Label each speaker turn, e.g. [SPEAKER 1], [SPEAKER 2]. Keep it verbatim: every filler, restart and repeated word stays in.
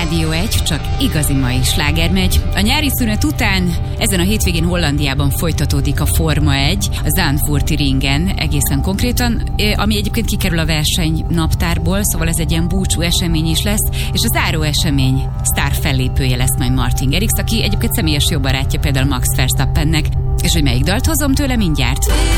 [SPEAKER 1] Rádió egy, csak igazi mai sláger megy. A nyári szünet után ezen a hétvégén Hollandiában folytatódik a Forma egy, a Zandvoorti ringen egészen konkrétan, ami egyébként kikerül a verseny naptárból, szóval ez egy ilyen búcsú esemény is lesz, és a záró esemény sztár fellépője lesz majd Martin Garrix, aki egyébként személyes jó barátja például Max Verstappennek. És hogy melyik dalt hozom tőle mindjárt?